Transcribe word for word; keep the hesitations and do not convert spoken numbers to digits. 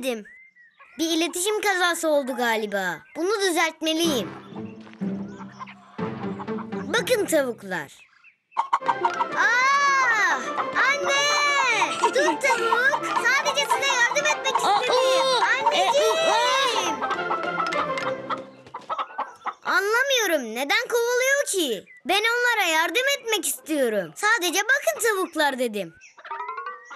demedim. Bir iletişim kazası oldu galiba. Bunu düzeltmeliyim. Bakın tavuklar. Aa! Anne! Dur tavuk. Sadece size yardım etmek istedim. Anneciğim! Anlamıyorum. Neden kovalıyor ki? Ben onlara yardım etmek istiyorum. Sadece bakın tavuklar dedim.